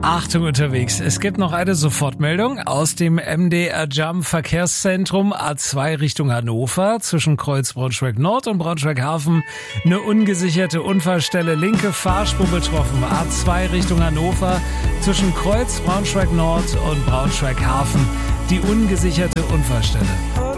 Achtung unterwegs. Es gibt noch eine Sofortmeldung aus dem MDR Jam Verkehrszentrum A2 Richtung Hannover zwischen Kreuz Braunschweig Nord und Braunschweig Hafen. Eine ungesicherte Unfallstelle, linke Fahrspur betroffen. A2 Richtung Hannover zwischen Kreuz Braunschweig Nord und Braunschweig Hafen. Die ungesicherte Unfallstelle.